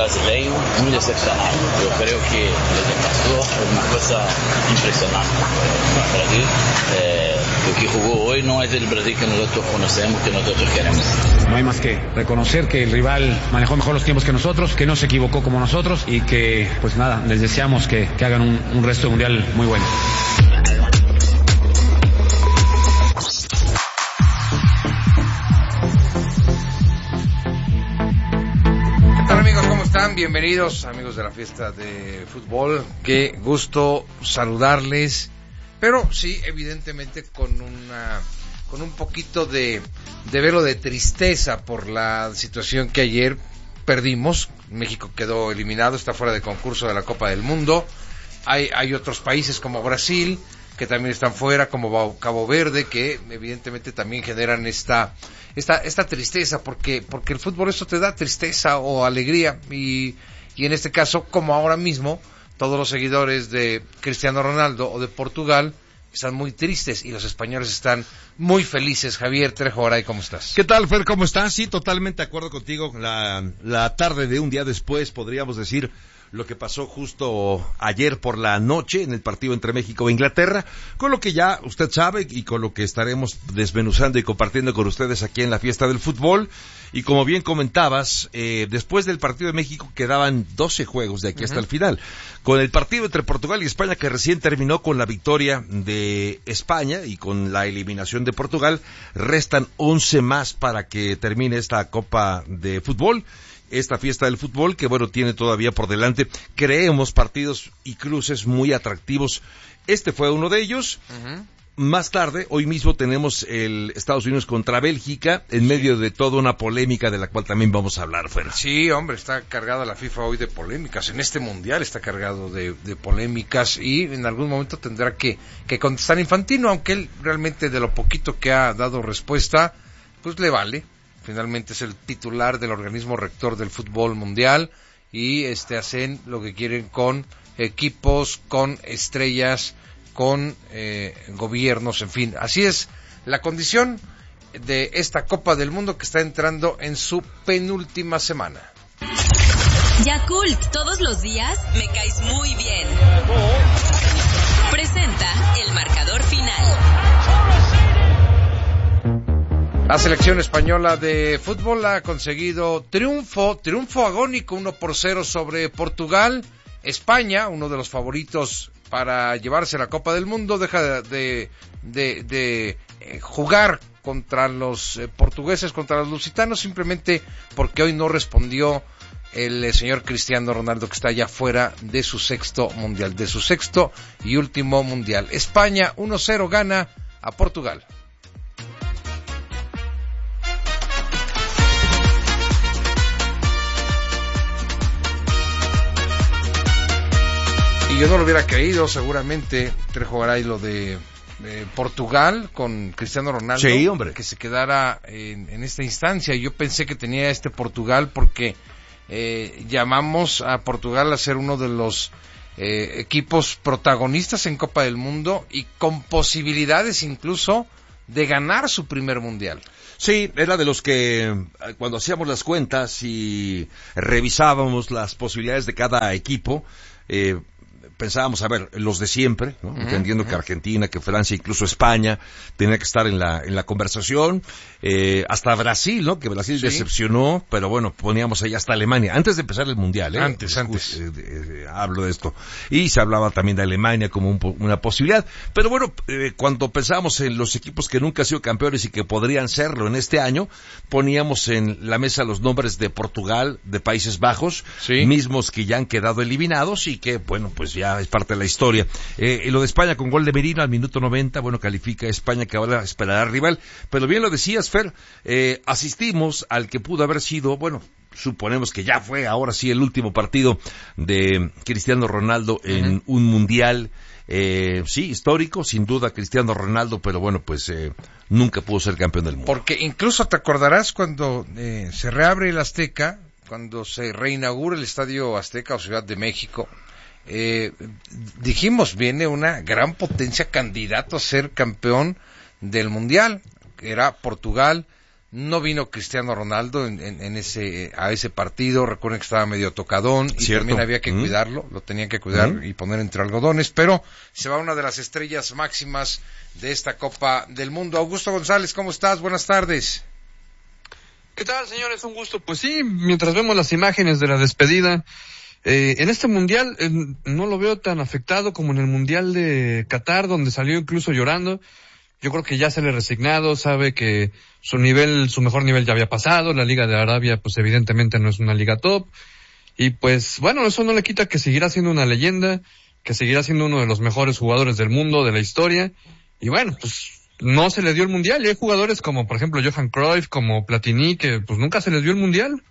brasileño muy decepcionado. Yo creo que lo que pasó es una cosa impresionante. Brasil, lo que jugó hoy no es el Brasil que nosotros conocemos, que nosotros queremos. No hay más que reconocer que el rival manejó mejor los tiempos que nosotros, que no se equivocó como nosotros y que, pues nada, les deseamos que hagan un resto de mundial muy bueno. Bienvenidos amigos de la fiesta de fútbol, qué gusto saludarles, pero sí, evidentemente con un poquito de velo de tristeza por la situación que ayer perdimos. México quedó eliminado, está fuera de concurso de la Copa del Mundo. Hay otros países como Brasil que también están fuera, como Cabo Verde, que evidentemente también generan esta tristeza, porque el fútbol eso te da tristeza o alegría, y en este caso, como ahora mismo, todos los seguidores de Cristiano Ronaldo o de Portugal están muy tristes y los españoles están muy felices. Javier Trejo Garay, ¿cómo estás? ¿Qué tal, Fer? ¿Cómo estás? Sí, totalmente de acuerdo contigo. La tarde de un día después, podríamos decir, lo que pasó justo ayer por la noche en el partido entre México e Inglaterra, con lo que ya usted sabe y con lo que estaremos desmenuzando y compartiendo con ustedes aquí en la fiesta del fútbol. Y como bien comentabas, después del partido de México quedaban 12 juegos de aquí hasta el final. Con el partido entre Portugal y España, que recién terminó con la victoria de España y con la eliminación de Portugal, restan 11 más para que termine esta Copa de Fútbol, esta fiesta del fútbol, que bueno, tiene todavía por delante, creemos, partidos y cruces muy atractivos. Este fue uno de ellos. Más tarde, hoy mismo tenemos el Estados Unidos contra Bélgica, en medio de toda una polémica de la cual también vamos a hablar, Fer. Sí, hombre, está cargada la FIFA hoy de polémicas. En este mundial está cargado de polémicas, y en algún momento tendrá que contestar Infantino, aunque él realmente, de lo poquito que ha dado respuesta, pues le vale. Finalmente es el titular del organismo rector del fútbol mundial, y hacen lo que quieren con equipos, con estrellas, con gobiernos, en fin. Así es la condición de esta Copa del Mundo, que está entrando en su penúltima semana. Yakult, todos los días me caes muy bien. Presenta el marcador final. La selección española de fútbol ha conseguido triunfo agónico, 1-0 sobre Portugal. España, uno de los favoritos para llevarse la Copa del Mundo, deja de jugar contra los portugueses, contra los lusitanos, simplemente porque hoy no respondió el señor Cristiano Ronaldo, que está ya fuera de su sexto mundial, de su sexto y último mundial. España 1-0 gana a Portugal. Y yo no lo hubiera creído, seguramente, Trejo Garay, lo de Portugal con Cristiano Ronaldo, sí, hombre, que se quedara en esta instancia. Yo pensé que tenía Portugal porque llamamos a Portugal a ser uno de los equipos protagonistas en Copa del Mundo y con posibilidades incluso de ganar su primer mundial. Sí, era de los que cuando hacíamos las cuentas y revisábamos las posibilidades de cada equipo, pensábamos, a ver, los de siempre, ¿no? Entendiendo que Argentina, que Francia, incluso España, tenía que estar en la conversación, hasta Brasil, ¿no? Que Brasil decepcionó, pero bueno, poníamos ahí hasta Alemania, antes de empezar el Mundial, Antes. Hablo de esto. Y se hablaba también de Alemania como una posibilidad, pero bueno, cuando pensábamos en los equipos que nunca han sido campeones y que podrían serlo en este año, poníamos en la mesa los nombres de Portugal, de Países Bajos, mismos que ya han quedado eliminados y que, bueno, pues ya es parte de la historia. Lo de España con gol de Merino al minuto 90, bueno, califica a España, que ahora esperará al rival, pero bien lo decías, Fer, asistimos al que pudo haber sido, bueno, suponemos que ya fue ahora sí el último partido de Cristiano Ronaldo en un mundial, sí, histórico, sin duda Cristiano Ronaldo, pero bueno, pues nunca pudo ser campeón del mundo. Porque incluso te acordarás cuando se reabre el Azteca, cuando se reinaugura el Estadio Azteca o Ciudad de México, dijimos, viene una gran potencia candidato a ser campeón del mundial, que era Portugal, No vino Cristiano Ronaldo a ese partido. Recuerden que estaba medio tocadón y Cierto. también había que cuidarlo, lo tenían que cuidar y poner entre algodones, pero se va una de las estrellas máximas de esta Copa del Mundo. Augusto González, ¿cómo estás? Buenas tardes. ¿Qué tal, señores? Un gusto. Pues sí, mientras vemos las imágenes de la despedida, en este mundial no lo veo tan afectado como en el mundial de Qatar, donde salió incluso llorando. Yo creo que ya se le ha resignado, sabe que su mejor nivel ya había pasado. La Liga de Arabia, pues evidentemente no es una liga top. Y pues, bueno, eso no le quita que seguirá siendo una leyenda, que seguirá siendo uno de los mejores jugadores del mundo, de la historia. Y bueno, pues no se le dio el mundial. Y hay jugadores como, por ejemplo, Johan Cruyff, como Platini, que pues nunca se les dio el mundial.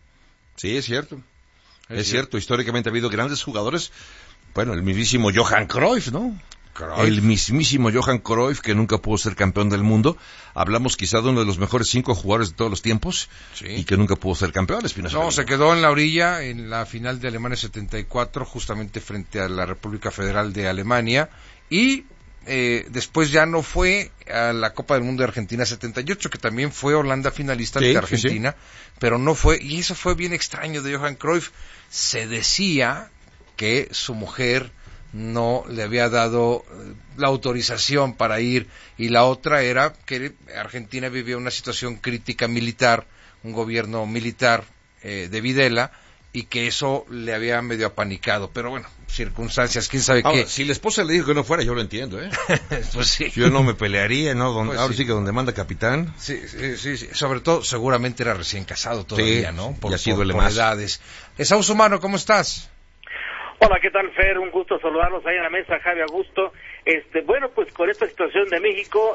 Sí, es cierto. Es cierto. Históricamente ha habido grandes jugadores. Bueno, el mismísimo Johan Cruyff, ¿no? El mismísimo Johan Cruyff, que nunca pudo ser campeón del mundo. Hablamos quizá de uno de los mejores 5 jugadores de todos los tiempos, y que nunca pudo ser campeón. No, se quedó en la orilla en la final de Alemania 74, justamente frente a la República Federal de Alemania, y después ya no fue a la Copa del Mundo de Argentina 78, que también fue Holanda finalista de Argentina, pero no fue, y eso fue bien extraño de Johan Cruyff. Se decía que su mujer no le había dado la autorización para ir, y la otra era que Argentina vivía una situación crítica militar, un gobierno militar de Videla, y que eso le había medio apanicado, pero bueno, circunstancias, quién sabe qué. Si la esposa le dijo que no fuera, yo lo entiendo, Pues sí. Yo no me pelearía, ¿no? Pues ahora sí que donde manda capitán. Sí, sobre todo, seguramente era recién casado todavía, ¿no? Y así duele más. Edades. Esaú Humano, ¿cómo estás? Hola, ¿qué tal, Fer? Un gusto saludarlos ahí en la mesa, Javi, Augusto. Bueno, pues con esta situación de México,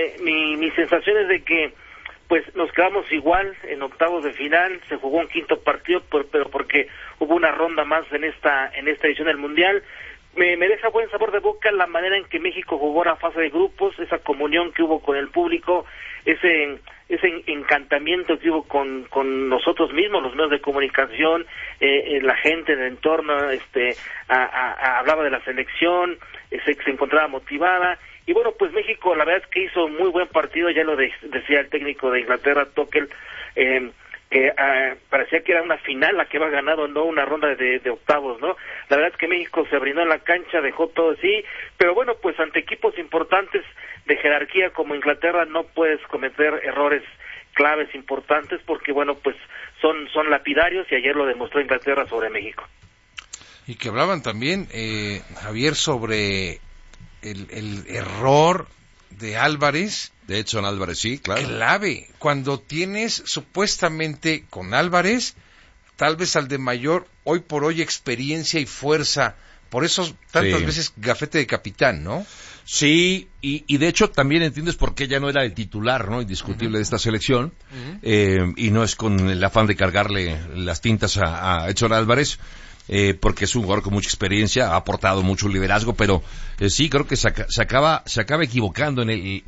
mi sensación es de que pues nos quedamos igual en octavos de final. Se jugó un quinto partido, pero porque hubo una ronda más en esta edición del Mundial. Me deja buen sabor de boca la manera en que México jugó la fase de grupos, esa comunión que hubo con el público, ese encantamiento que hubo con nosotros mismos, los medios de comunicación, la gente en el entorno, hablaba de la selección, se encontraba motivada. Y bueno, pues México la verdad es que hizo muy buen partido, ya lo decía el técnico de Inglaterra, Tuchel, que parecía que era una final la que iba ganando, no una ronda de octavos, ¿no? La verdad es que México se brindó en la cancha, dejó todo así, pero bueno, pues ante equipos importantes de jerarquía como Inglaterra no puedes cometer errores claves importantes porque bueno, pues son lapidarios, y ayer lo demostró Inglaterra sobre México. Y que hablaban también, Javier, sobre el error de Álvarez. De Edson Álvarez, sí, claro. Clave, cuando tienes supuestamente con Álvarez, tal vez al de mayor, hoy por hoy, experiencia y fuerza, por eso tantas veces gafete de capitán, ¿no? Sí, y de hecho también entiendes por qué ya no era el titular, ¿no? Indiscutible de esta selección, y no es con el afán de cargarle las tintas a Edson Álvarez, porque es un jugador con mucha experiencia, ha aportado mucho liderazgo, pero sí creo que se acaba equivocando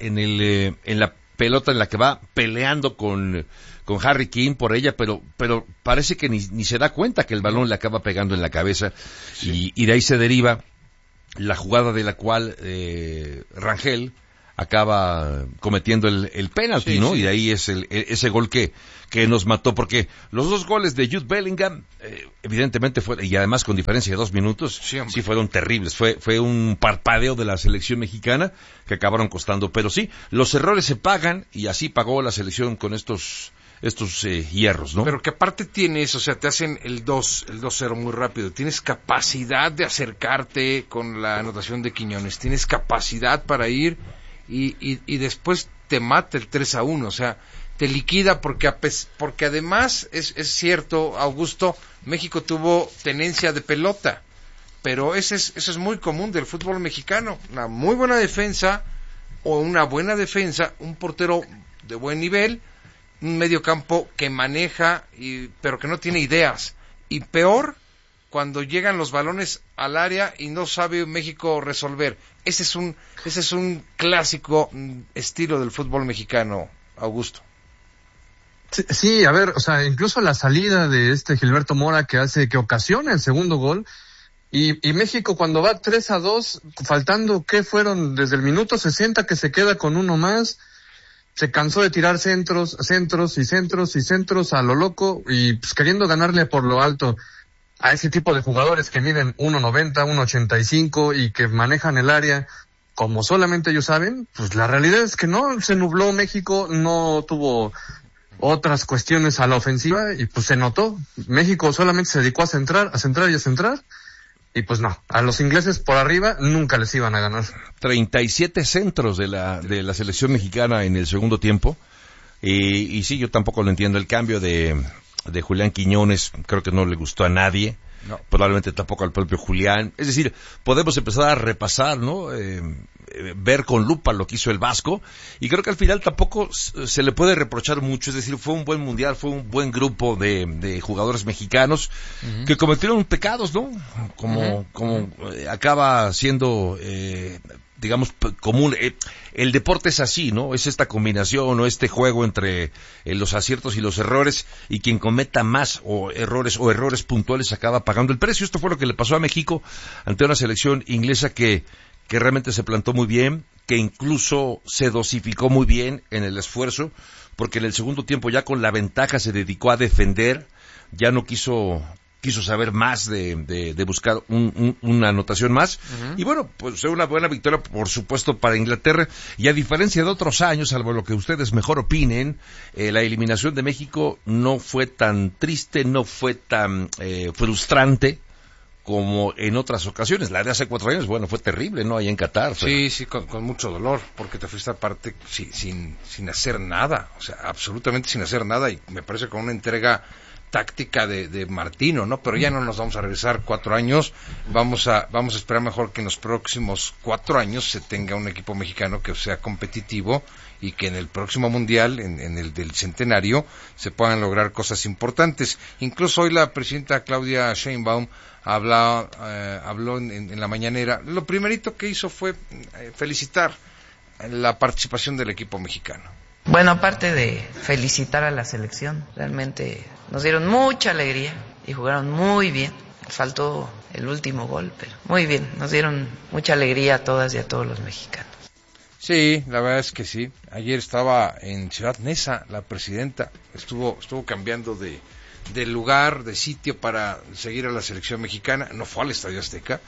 en la pelota en la que va peleando con Harry Kane por ella, pero parece que ni se da cuenta que el balón le acaba pegando en la cabeza, y de ahí se deriva la jugada de la cual Rangel acaba cometiendo el penalti, ¿no? Y de ahí es ese gol que nos mató, porque los 2 goles de Jude Bellingham, evidentemente y además con diferencia de 2 minutos, sí fueron terribles. Fue un parpadeo de la selección mexicana que acabaron costando, pero sí, los errores se pagan, y así pagó la selección con estos hierros, ¿no? Pero que aparte tienes, o sea, te hacen el 2-0 muy rápido, tienes capacidad de acercarte con la anotación de Quiñones, tienes capacidad para ir y después te mata el 3-1, o sea, te liquida porque además es cierto, Augusto, México tuvo tenencia de pelota, pero eso es muy común del fútbol mexicano, una muy buena defensa o una buena defensa, un portero de buen nivel, un mediocampo que maneja pero que no tiene ideas, y peor cuando llegan los balones al área y no sabe México resolver. Ese es un clásico estilo del fútbol mexicano, Augusto. Sí, a ver, o sea, incluso la salida de Gilberto Mora que ocasiona el segundo gol, y México cuando va 3-2, faltando, ¿qué fueron? Desde el minuto 60 que se queda con uno más, se cansó de tirar centros a lo loco y pues queriendo ganarle por lo alto a ese tipo de jugadores que miden 1.90, 1.85 y que manejan el área como solamente ellos saben. Pues la realidad es que no, se nubló México, no tuvo otras cuestiones a la ofensiva y pues se notó. México solamente se dedicó a centrar y pues no, a los ingleses por arriba nunca les iban a ganar. 37 centros de la selección mexicana en el segundo tiempo y sí, yo tampoco lo entiendo. El cambio de Julián Quiñones creo que no le gustó a nadie. No. Probablemente tampoco al propio Julián. Es decir, podemos empezar a repasar, ¿no? Ver con lupa lo que hizo el Vasco, y creo que al final tampoco se le puede reprochar mucho. Es decir, fue un buen mundial, fue un buen grupo de jugadores mexicanos que cometieron pecados, ¿no? Como acaba siendo digamos, común. El deporte es así, ¿no? Es esta combinación o este juego entre los aciertos y los errores, y quien cometa más errores puntuales acaba pagando el precio. Esto fue lo que le pasó a México ante una selección inglesa que realmente se plantó muy bien, que incluso se dosificó muy bien en el esfuerzo, porque en el segundo tiempo ya con la ventaja se dedicó a defender, ya no quiso saber más de buscar una anotación más. Y bueno, pues fue una buena victoria, por supuesto, para Inglaterra, y a diferencia de otros años, salvo lo que ustedes mejor opinen, la eliminación de México no fue tan triste, no fue tan frustrante como en otras ocasiones. La de hace 4 años, bueno, fue terrible, ¿no? Ahí en Qatar. Sí, con mucho dolor, porque te fuiste aparte sin hacer nada, o sea, absolutamente sin hacer nada, y me parece con una entrega táctica de Martino, ¿no? Pero ya no nos vamos a regresar 4 años, vamos a esperar mejor que en los próximos 4 años se tenga un equipo mexicano que sea competitivo, y que en el próximo mundial, en el del centenario, se puedan lograr cosas importantes. Incluso hoy la presidenta Claudia Sheinbaum habló en la mañanera. Lo primerito que hizo fue felicitar la participación del equipo mexicano. Bueno, aparte de felicitar a la selección, realmente nos dieron mucha alegría y jugaron muy bien. Faltó el último gol, pero muy bien, nos dieron mucha alegría a todas y a todos los mexicanos. Sí, la verdad es que sí. Ayer estaba en Ciudad Neza la presidenta, estuvo cambiando de lugar, de sitio para seguir a la selección mexicana. No fue al Estadio Azteca,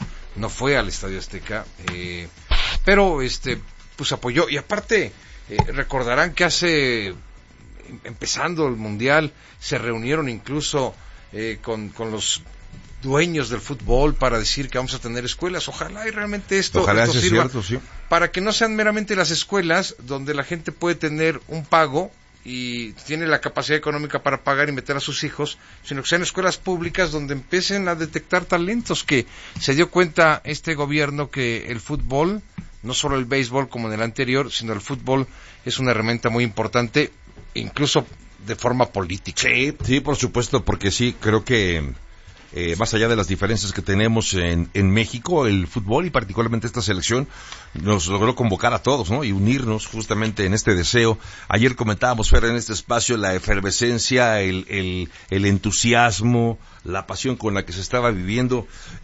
pero pues apoyó. Y aparte, recordarán que empezando el mundial, se reunieron incluso con los dueños del fútbol para decir que vamos a tener escuelas. Ojalá y realmente esto sirva, cierto, sí, para que no sean meramente las escuelas donde la gente puede tener un pago y tiene la capacidad económica para pagar y meter a sus hijos, sino que sean escuelas públicas donde empiecen a detectar talentos, que se dio cuenta este gobierno que el fútbol, no solo el béisbol como en el anterior, sino el fútbol es una herramienta muy importante, incluso de forma política. Sí, por supuesto, porque sí, creo que más allá de las diferencias que tenemos en México, el fútbol y particularmente esta selección nos logró convocar a todos, ¿no? Y unirnos justamente en este deseo. Ayer comentábamos, Fer, en este espacio, la efervescencia, el entusiasmo, la pasión con la que se estaba viviendo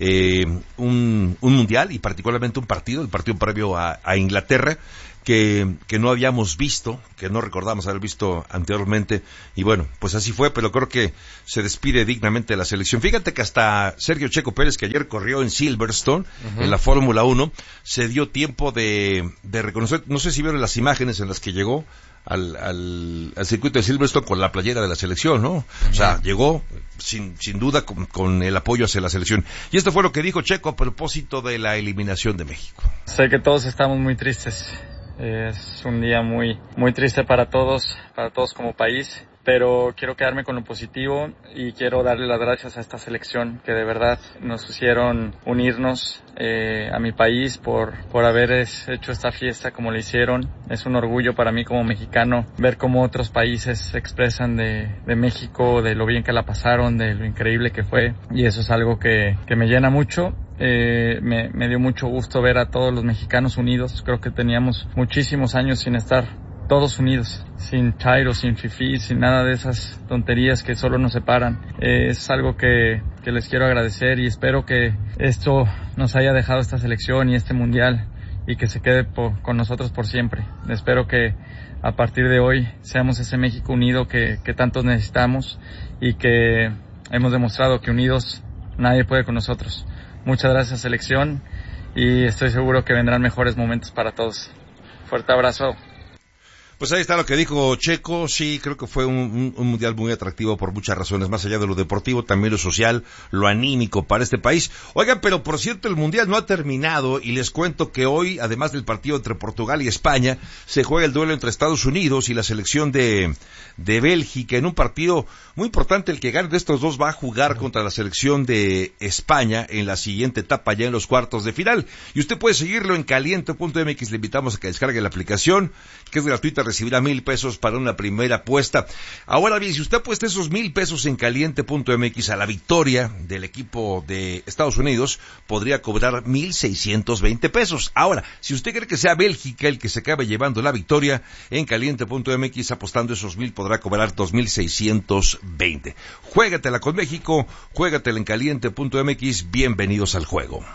un mundial, y particularmente el partido previo a Inglaterra, que no habíamos visto, que no recordamos haber visto anteriormente, y bueno, pues así fue, pero creo que se despide dignamente de la selección. Fíjate que hasta Sergio Checo Pérez, que ayer corrió en Silverstone, en la Fórmula 1, se dio tiempo de reconocer, no sé si vieron las imágenes en las que llegó al circuito de Silverstone con la playera de la selección, ¿no? O sea, llegó sin duda con el apoyo hacia la selección. Y esto fue lo que dijo Checo a propósito de la eliminación de México. Sé que todos estamos muy tristes. Es un día muy triste para todos como país, pero quiero quedarme con lo positivo y quiero darle las gracias a esta selección que de verdad nos hicieron unirnos a mi país por haber hecho esta fiesta como lo hicieron. Es un orgullo para mí como mexicano ver cómo otros países se expresan de México, de lo bien que la pasaron, de lo increíble que fue, y eso es algo que me llena mucho. Me dio mucho gusto ver a todos los mexicanos unidos. Creo que teníamos muchísimos años sin estar todos unidos, sin chairo, sin fifí, sin nada de esas tonterías que solo nos separan. Es algo que les quiero agradecer, y espero que esto nos haya dejado esta selección y este mundial y que se quede con nosotros por siempre. Espero que a partir de hoy seamos ese México unido que tanto necesitamos y que hemos demostrado que unidos nadie puede con nosotros. Muchas gracias, selección, y estoy seguro que vendrán mejores momentos para todos. Fuerte abrazo. Pues ahí está lo que dijo Checo. Sí, creo que fue un mundial muy atractivo por muchas razones, más allá de lo deportivo, también lo social, lo anímico para este país. Oigan, pero por cierto, el mundial no ha terminado y les cuento que hoy, además del partido entre Portugal y España, se juega el duelo entre Estados Unidos y la selección de Bélgica, en un partido muy importante. El que gane de estos dos va a jugar contra la selección de España en la siguiente etapa, ya en los cuartos de final. Y usted puede seguirlo en caliente.mx. Le invitamos a que descargue la aplicación, que es gratuita, recibirá $1,000 para una primera apuesta. Ahora bien, si usted apuesta esos $1,000 en caliente.mx a la victoria del equipo de Estados Unidos, podría cobrar $1,620. Ahora, si usted cree que sea Bélgica el que se acabe llevando la victoria, en caliente.mx, apostando esos 1,000, podrá cobrar $2,620. Juégatela con México, juégatela en caliente.mx. Bienvenidos al juego.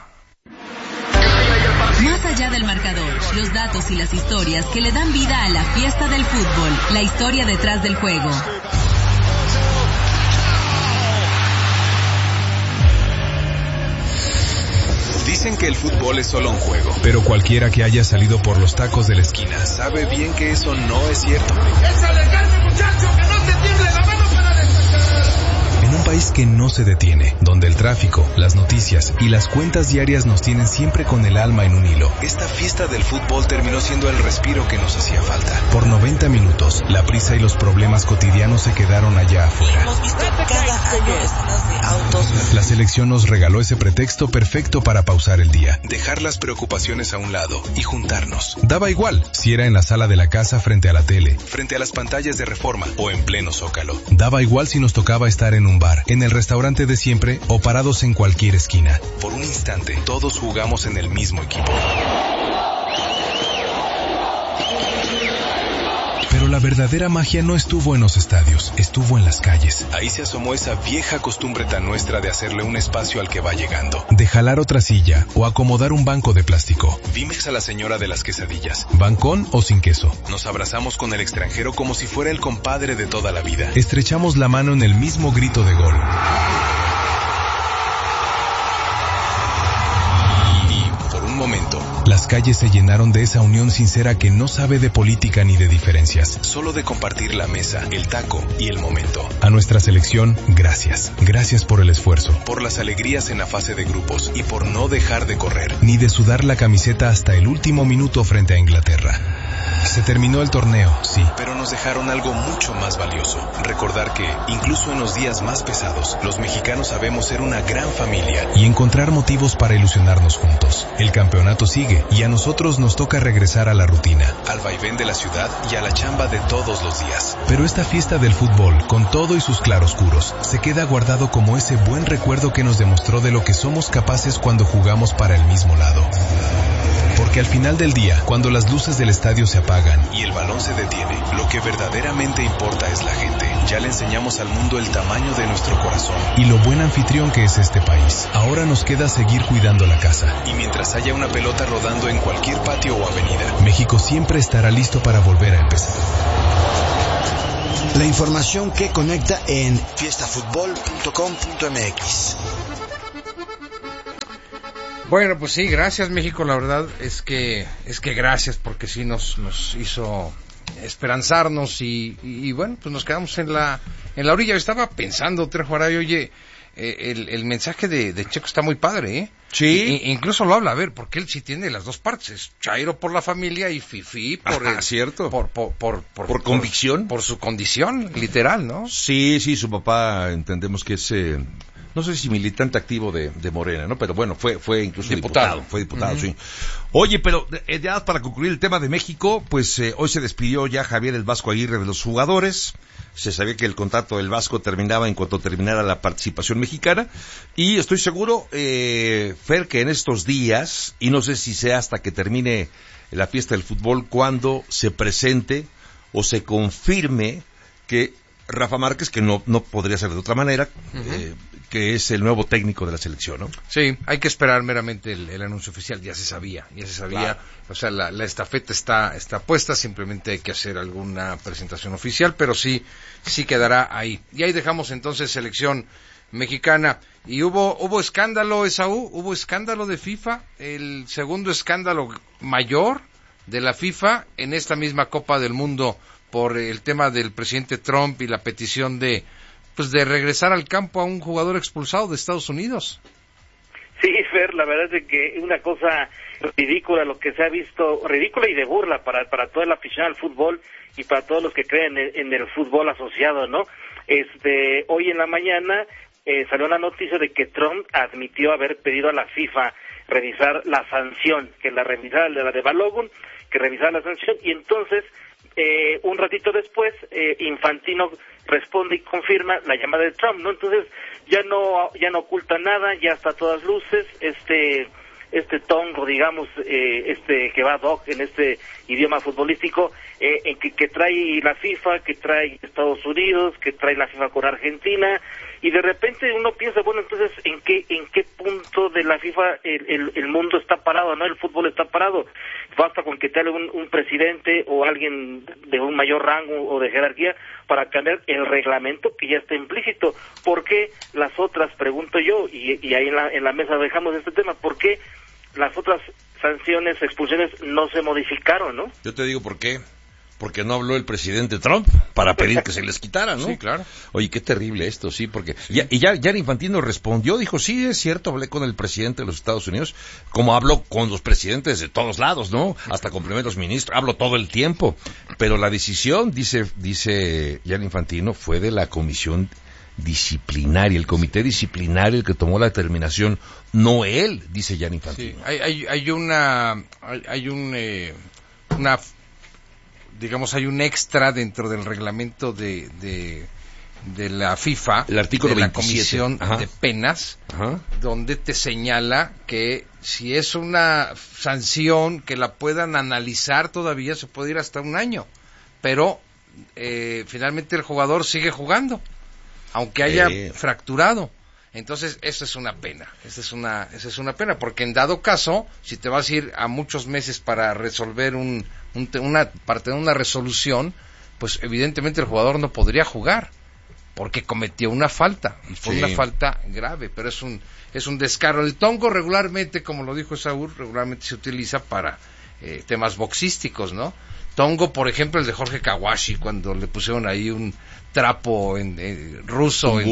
Más allá del marcador, los datos y las historias que le dan vida a la fiesta del fútbol, la historia detrás del juego. Dicen que el fútbol es solo un juego, pero cualquiera que haya salido por los tacos de la esquina sabe bien que eso no es cierto. ¡Échale carne, muchacho, que no te tiemble la mano para despejar! En un país que no se detiene, donde el tráfico, las noticias y las cuentas diarias nos tienen siempre con el alma en un hilo, esta fiesta del fútbol terminó siendo el respiro que nos hacía falta. Por 90 minutos, la prisa y los problemas cotidianos se quedaron allá afuera. Hemos visto cada año escenas de autos. La selección nos regaló ese pretexto perfecto para pausar el día, dejar las preocupaciones a un lado y juntarnos. Daba igual si era en la sala de la casa frente a la tele, frente a las pantallas de Reforma o en pleno Zócalo. Daba igual si nos tocaba estar en un bar, en el restaurante de siempre o parados en cualquier esquina. Por un instante, todos jugamos en el mismo equipo. Pero la verdadera magia no estuvo en los estadios, estuvo en las calles. Ahí se asomó esa vieja costumbre tan nuestra de hacerle un espacio al que va llegando, de jalar otra silla o acomodar un banco de plástico. Vimos a la señora de las quesadillas, ¿van con o sin queso? Nos abrazamos con el extranjero como si fuera el compadre de toda la vida. Estrechamos la mano en el mismo grito de gol. Y por un momento, las calles se llenaron de esa unión sincera que no sabe de política ni de diferencias, solo de compartir la mesa, el taco y el momento. A nuestra selección, gracias. Gracias por el esfuerzo, por las alegrías en la fase de grupos y por no dejar de correr, ni de sudar la camiseta hasta el último minuto frente a Inglaterra. Se terminó el torneo, sí, pero nos dejaron algo mucho más valioso. Recordar que, incluso en los días más pesados, los mexicanos sabemos ser una gran familia y encontrar motivos para ilusionarnos juntos. El campeonato sigue y a nosotros nos toca regresar a la rutina, al vaivén de la ciudad y a la chamba de todos los días. Pero esta fiesta del fútbol, con todo y sus claroscuros, se queda guardado como ese buen recuerdo que nos demostró de lo que somos capaces cuando jugamos para el mismo lado. Porque al final del día, cuando las luces del estadio se apagan y el balón se detiene, lo que verdaderamente importa es la gente. Ya le enseñamos al mundo el tamaño de nuestro corazón y lo buen anfitrión que es este país. Ahora nos queda seguir cuidando la casa. Y mientras haya una pelota rodando en cualquier patio o avenida, México siempre estará listo para volver a empezar. La información que conecta en fiestafutbol.com.mx. Bueno, pues sí, gracias México, la verdad es que gracias, porque sí nos hizo esperanzarnos y bueno, pues nos quedamos en la orilla. Yo estaba pensando, Trejo Araya, oye, el mensaje de Checo está muy padre, ¿eh? Sí. Incluso lo habla, a ver, porque él sí tiene las dos partes, es chairo por la familia y fifí por cierto. por convicción, por su condición literal, ¿no? Sí, su papá entendemos que es no sé si militante activo de Morena, ¿no? Pero bueno, fue incluso diputado. Fue diputado, sí. Oye, pero ya para concluir el tema de México, pues hoy se despidió ya Javier el Vasco Aguirre de los jugadores. Se sabía que el contrato del Vasco terminaba en cuanto terminara la participación mexicana. Y estoy seguro, Fer, que en estos días, y no sé si sea hasta que termine la fiesta del fútbol, cuando se presente o se confirme que Rafa Márquez, que no podría ser de otra manera, que es el nuevo técnico de la selección, ¿no? Sí, hay que esperar meramente el anuncio oficial, ya se sabía, claro. O sea, la estafeta está puesta, simplemente hay que hacer alguna presentación oficial, pero sí quedará ahí. Y ahí dejamos entonces selección mexicana. Y hubo escándalo, Esaú, hubo escándalo de FIFA, el segundo escándalo mayor de la FIFA en esta misma Copa del Mundo por el tema del presidente Trump y la petición de regresar al campo a un jugador expulsado de Estados Unidos. Sí, Fer, la verdad es que es una cosa ridícula lo que se ha visto, ridícula y de burla para toda la afición al fútbol y para todos los que creen en el fútbol asociado, ¿no? Hoy en la mañana salió la noticia de que Trump admitió haber pedido a la FIFA revisar la sanción, que la revisara la de Balogun, que revisara la sanción, y entonces un ratito después Infantino responde y confirma la llamada de Trump, ¿no? Entonces ya no oculta nada, ya está a todas luces, este tongo, digamos, que va ad hoc en este idioma futbolístico, que trae la FIFA, que trae Estados Unidos, que trae la FIFA con Argentina, y de repente uno piensa, bueno, entonces, ¿en qué punto de la FIFA el mundo está parado, no? El fútbol está parado. Basta con que te hable un presidente o alguien de un mayor rango o de jerarquía para cambiar el reglamento que ya está implícito. ¿Por qué las otras, pregunto yo, y ahí en la mesa dejamos este tema, ¿por qué las otras sanciones, expulsiones no se modificaron, no? Yo te digo por qué. Porque no habló el presidente Trump para pedir que se les quitara, ¿no? Sí, claro. Oye, qué terrible esto, sí, porque... Sí. Ya Infantino respondió, dijo, sí, es cierto, hablé con el presidente de los Estados Unidos, como hablo con los presidentes de todos lados, ¿no? Hasta con primeros ministros, hablo todo el tiempo. Pero la decisión, dice Gianni Infantino, fue de la comisión disciplinaria, el comité disciplinario el que tomó la determinación, no él, dice Gianni Infantino. Sí, hay un extra dentro del reglamento de la FIFA, el artículo de la 27. Comisión de Penas, donde te señala que si es una sanción que la puedan analizar todavía, se puede ir hasta un año, pero finalmente el jugador sigue jugando, aunque haya fracturado. Entonces, esa es una pena, esa es una pena, porque en dado caso, si te vas a ir a muchos meses para resolver para tener una resolución, pues evidentemente el jugador no podría jugar, porque cometió una falta, y fue una falta grave, pero es un descaro. El tongo regularmente, como lo dijo Saúl, regularmente se utiliza para temas boxísticos, ¿no? Tongo, por ejemplo, el de Jorge Kawashi, cuando le pusieron ahí un trapo ruso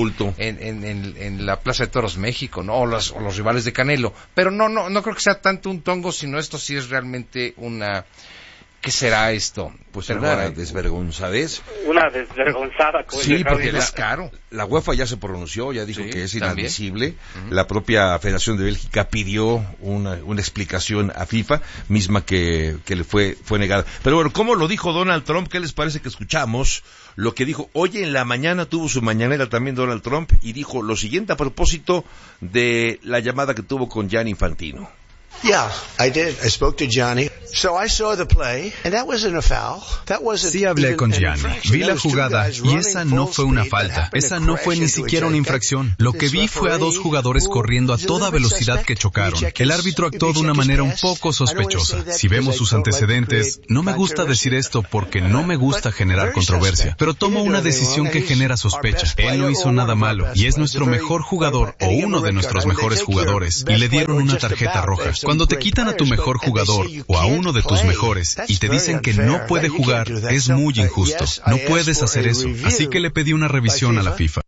en la Plaza de Toros México, ¿no? O los rivales de Canelo. Pero no creo que sea tanto un tongo, sino esto sí es realmente una... ¿Qué será esto? Pues una desvergonzadez. Una desvergonzada. Sí, porque la UEFA ya se pronunció, ya dijo que es inadmisible. La propia Federación de Bélgica pidió una explicación a FIFA, misma que le fue negada. Pero bueno, ¿cómo lo dijo Donald Trump? ¿Qué les parece que escuchamos? Lo que dijo hoy en la mañana, tuvo su mañanera también Donald Trump, y dijo lo siguiente a propósito de la llamada que tuvo con Gianni Infantino. Yeah, I did. I spoke to Gianni. So I saw the play, and that wasn't a foul. That wasn't. Sí, hablé con Gianni. Vi la jugada y esa no fue una falta. Esa no fue ni siquiera una infracción. Lo que vi fue a dos jugadores corriendo a toda velocidad que chocaron. El árbitro actuó de una manera un poco sospechosa. Si vemos sus antecedentes, no me gusta decir esto porque no me gusta generar controversia, pero tomo una decisión que genera sospecha. Él no hizo nada malo y es nuestro mejor jugador o uno de nuestros mejores jugadores y le dieron una tarjeta roja. Cuando te quitan a tu mejor jugador o a uno de tus mejores y te dicen que no puede jugar, es muy injusto. No puedes hacer eso. Así que le pedí una revisión a la FIFA.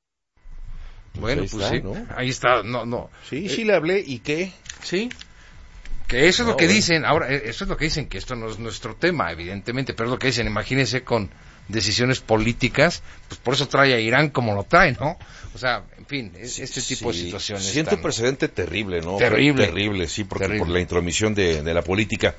Bueno, pues sí, ¿no? Ahí está, no. Sí le hablé, ¿y qué? Sí, que eso es lo que dicen. Ahora, eso es lo que dicen, que esto no es nuestro tema, evidentemente, pero es lo que dicen. Imagínense con decisiones políticas, pues por eso trae a Irán como lo trae, ¿no? O sea, en fin, este tipo de situaciones. Siente un precedente terrible, ¿no? Terrible, sí, porque por la intromisión de la política.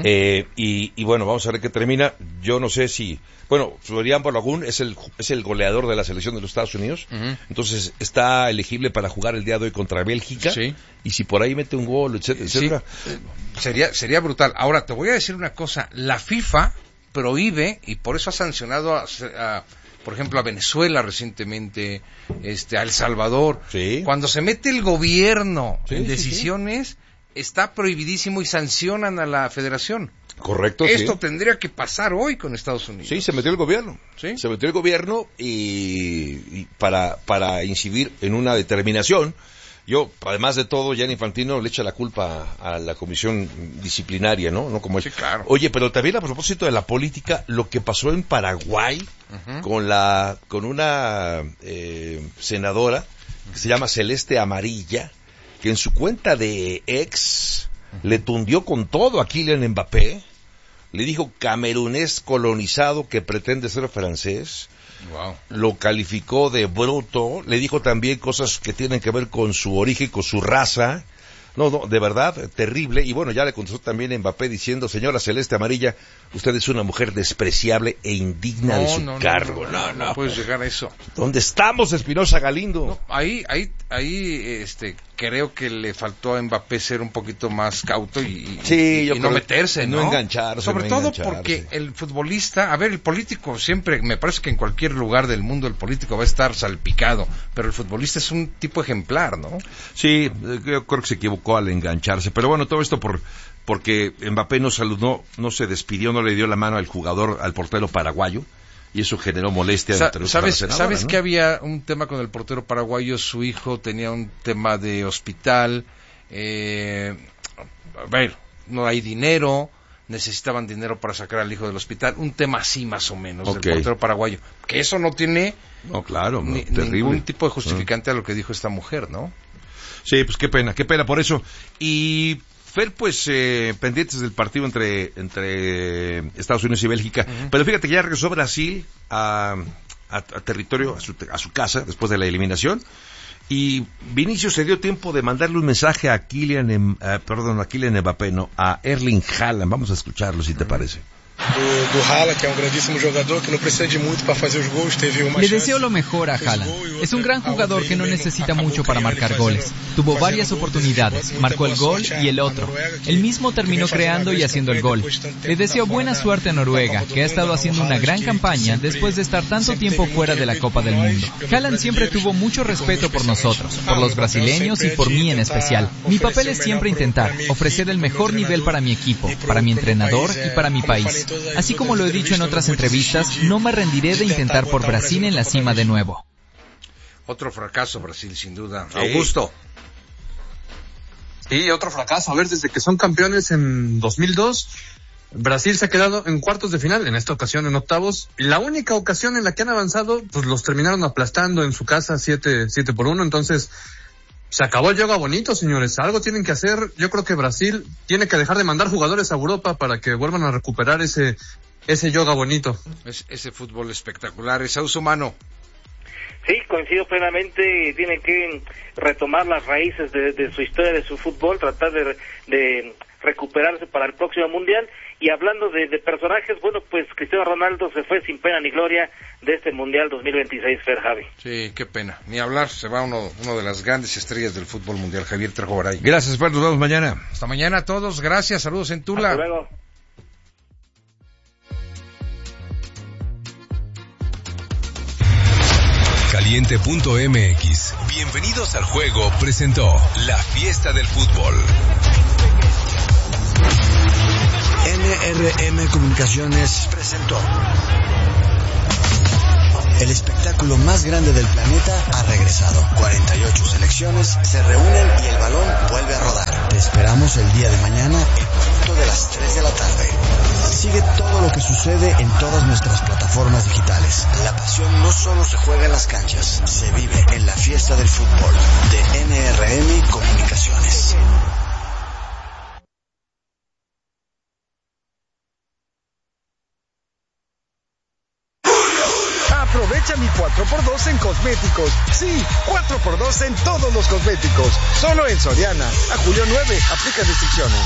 Y bueno, vamos a ver qué termina. Yo no sé si... Bueno, Florian Balogun es el goleador de la selección de los Estados Unidos, entonces está elegible para jugar el día de hoy contra Bélgica, y si por ahí mete un gol, etcétera. Sería brutal. Ahora, te voy a decir una cosa, la FIFA prohíbe, y por eso ha sancionado a por ejemplo, a Venezuela recientemente, a El Salvador. Sí. Cuando se mete el gobierno en decisiones, está prohibidísimo y sancionan a la federación. Correcto. Esto tendría que pasar hoy con Estados Unidos. Sí, se metió el gobierno. ¿Sí? Se metió el gobierno y para incidir en una determinación. Yo, además de todo, Gianni Infantino le echa la culpa a la comisión disciplinaria, ¿no? No como sí, claro. Oye, pero también a propósito de la política, lo que pasó en Paraguay con una senadora que se llama Celeste Amarilla, que en su cuenta de ex le tundió con todo a Kylian Mbappé, le dijo camerunés colonizado que pretende ser francés. Wow. Lo calificó de bruto, le dijo también cosas que tienen que ver con su origen, con su raza. No, de verdad, terrible. Y bueno, ya le contestó también Mbappé diciendo, señora Celeste Amarilla, usted es una mujer despreciable e indigna de su cargo. No puedes llegar a eso. ¿Dónde estamos, Espinosa Galindo? No, ahí, creo que le faltó a Mbappé ser un poquito más cauto y no meterse, ¿no? No engancharse. Sobre todo porque el futbolista, el político siempre, me parece que en cualquier lugar del mundo el político va a estar salpicado, pero el futbolista es un tipo ejemplar, ¿no? Sí, yo creo que se equivocó al engancharse, pero bueno, todo esto porque Mbappé no saludó, no se despidió, no le dio la mano al portero paraguayo, y eso generó molestia entre los ¿Sabes ¿no? que había un tema con el portero paraguayo? Su hijo tenía un tema de hospital, no hay dinero, necesitaban dinero para sacar al hijo del hospital, un tema así más o menos del portero paraguayo, que eso no tiene ningún tipo de justificante a lo que dijo esta mujer, ¿no? Sí, pues qué pena por eso. Y Fer, pues pendientes del partido entre Estados Unidos y Bélgica. Pero fíjate que ya regresó Brasil a territorio, a su casa, después de la eliminación. Y Vinicius se dio tiempo de mandarle un mensaje a Kylian Mbappé, a Erling Haaland. Vamos a escucharlo, si te parece. do Haaland, que é grandíssimo jogador, que não precisa de muito para fazer os gols. Le deseo lo mejor a Haaland. Es un gran jugador que no necesita mucho para marcar goles. Tuvo varias oportunidades, marcó el gol y el otro. Él mismo terminó creando y haciendo el gol. Le deseo buena suerte a Noruega, que ha estado haciendo una gran campaña después de estar tanto tiempo fuera de la Copa del Mundo. Haaland siempre tuvo mucho respeto por nosotros, por los brasileños y por mí en especial. Mi papel es siempre intentar ofrecer el mejor nivel para mi equipo, para mi entrenador y para mi país. Así como lo he dicho en otras entrevistas, no me rendiré de intentar por Brasil en la cima de nuevo. Otro fracaso Brasil, sin duda. Augusto. Sí, otro fracaso. A ver, desde que son campeones en 2002, Brasil se ha quedado en cuartos de final, en esta ocasión en octavos. La única ocasión en la que han avanzado, pues los terminaron aplastando en su casa 7-1, entonces se acabó el yoga bonito, señores. Algo tienen que hacer. Yo creo que Brasil tiene que dejar de mandar jugadores a Europa para que vuelvan a recuperar ese yoga bonito. Ese fútbol espectacular, ese uso humano. Sí, coincido plenamente. Tienen que retomar las raíces de su historia, de su fútbol, tratar de recuperarse para el próximo Mundial. Y hablando de personajes, bueno, pues Cristiano Ronaldo se fue sin pena ni gloria de este Mundial 2026, Fer, Javi. Sí, qué pena. Ni hablar, se va uno de las grandes estrellas del fútbol mundial, Javier Trejo Garay. Gracias, Fer, nos vemos mañana. Hasta mañana a todos, gracias, saludos en Tula. Hasta luego. Caliente.mx. Bienvenidos al juego presentó La Fiesta del Fútbol. NRM Comunicaciones presentó. El espectáculo más grande del planeta ha regresado. 48 selecciones se reúnen y el balón vuelve a rodar. Te esperamos el día de mañana en punto de las 3 de la tarde. Sigue todo lo que sucede en todas nuestras plataformas digitales. La pasión no solo se juega en las canchas, se vive en la fiesta del fútbol de NRM Comunicaciones. Aprovecha mi 4x2 en cosméticos. Sí, 4x2 en todos los cosméticos. Solo en Soriana. A julio 9. Aplica restricciones.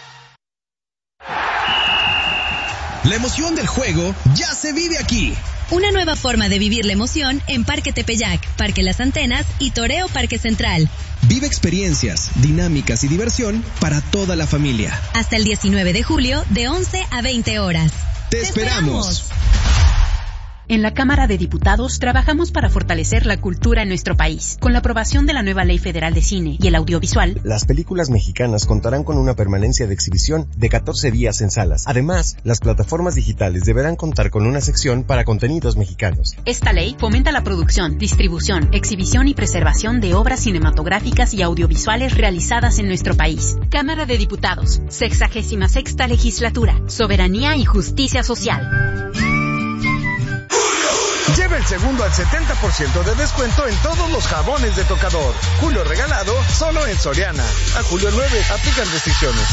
La emoción del juego ya se vive aquí. Una nueva forma de vivir la emoción en Parque Tepeyac, Parque Las Antenas y Toreo Parque Central. Vive experiencias, dinámicas y diversión para toda la familia. Hasta el 19 de julio de 11 a 20 horas. ¡Te esperamos! En la Cámara de Diputados trabajamos para fortalecer la cultura en nuestro país. Con la aprobación de la nueva Ley Federal de Cine y el Audiovisual, las películas mexicanas contarán con una permanencia de exhibición de 14 días en salas. Además, las plataformas digitales deberán contar con una sección para contenidos mexicanos. Esta ley fomenta la producción, distribución, exhibición y preservación de obras cinematográficas y audiovisuales realizadas en nuestro país. Cámara de Diputados, 66ª Legislatura, Soberanía y Justicia Social. Lleva el segundo al 70% de descuento en todos los jabones de tocador. Julio regalado, solo en Soriana. A julio 9, aplican restricciones.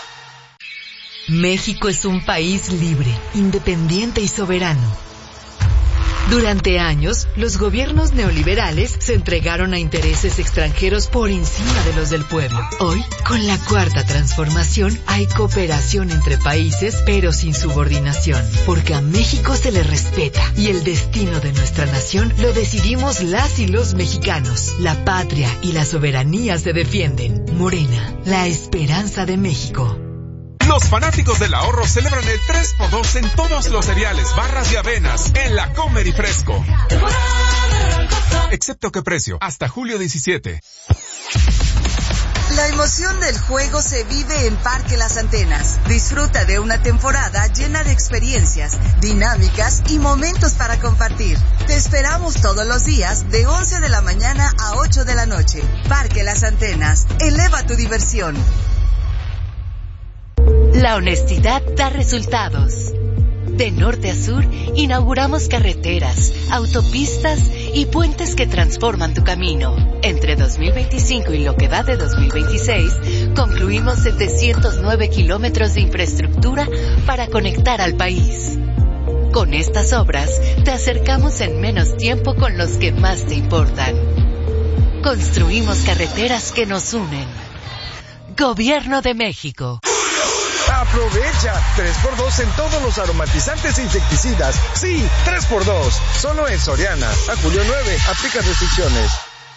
México es un país libre, independiente y soberano. Durante años, los gobiernos neoliberales se entregaron a intereses extranjeros por encima de los del pueblo. Hoy, con la Cuarta Transformación, hay cooperación entre países, pero sin subordinación, porque a México se le respeta y el destino de nuestra nación lo decidimos las y los mexicanos. La patria y la soberanía se defienden. Morena, la esperanza de México. Los fanáticos del ahorro celebran el 3x2 en todos los cereales, barras y avenas en la Comer y Fresco. Excepto que precio, hasta julio 17. La emoción del juego se vive en Parque Las Antenas. Disfruta de una temporada llena de experiencias, dinámicas y momentos para compartir. Te esperamos todos los días de 11 de la mañana a 8 de la noche. Parque Las Antenas, eleva tu diversión. La honestidad da resultados. De norte a sur, inauguramos carreteras, autopistas y puentes que transforman tu camino. Entre 2025 y lo que va de 2026, concluimos 709 kilómetros de infraestructura para conectar al país. Con estas obras, te acercamos en menos tiempo con los que más te importan. Construimos carreteras que nos unen. Gobierno de México. Aprovecha 3x2 en todos los aromatizantes e insecticidas. Sí, 3x2. Solo en Soriana. A julio 9, aplica restricciones.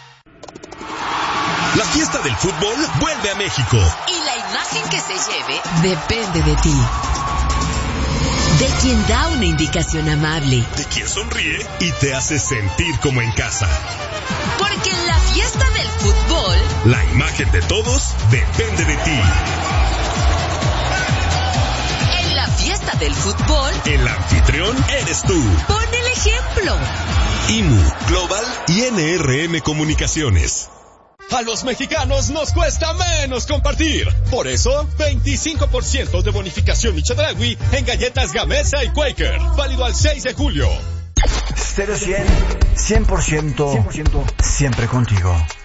La fiesta del fútbol vuelve a México. Y la imagen que se lleve depende de ti. De quien da una indicación amable. De quien sonríe y te hace sentir como en casa. Porque en la fiesta del fútbol, la imagen de todos depende de ti. En la fiesta del fútbol, el anfitrión eres tú. Pon el ejemplo. IMU, Global y NRM Comunicaciones. A los mexicanos nos cuesta menos compartir. Por eso, 25% de bonificación y Chedraui en galletas Gamesa y Quaker. Válido al 6 de julio. Stereo 100%, siempre contigo.